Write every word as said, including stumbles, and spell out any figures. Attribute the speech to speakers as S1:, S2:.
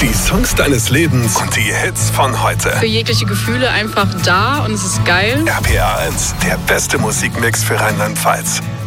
S1: Die Songs deines Lebens und die Hits von heute.
S2: Für jegliche Gefühle einfach da und es ist geil.
S1: R P R eins, der beste Musikmix für Rheinland-Pfalz.